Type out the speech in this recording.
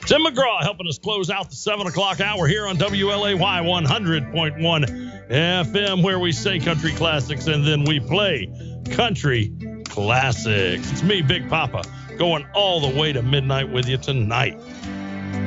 Tim McGraw helping us close out the 7 o'clock hour here on WLAY 100.1 FM, where we say country classics and then we play country classics. It's me, Big Papa, going all the way to midnight with you tonight.